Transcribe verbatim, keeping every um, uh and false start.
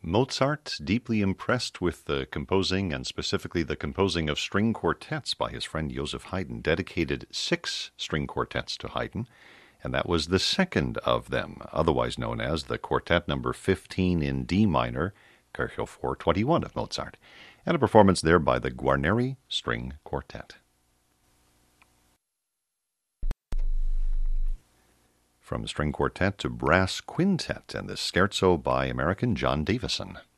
Mozart, deeply impressed with the composing and specifically the composing of string quartets by his friend Joseph Haydn, dedicated six string quartets to Haydn, and that was the second of them, otherwise known as the Quartet Number fifteen in D minor, K four twenty-one of Mozart, and a performance there by the Guarneri String Quartet. From string quartet to brass quintet and the scherzo by American John Davison.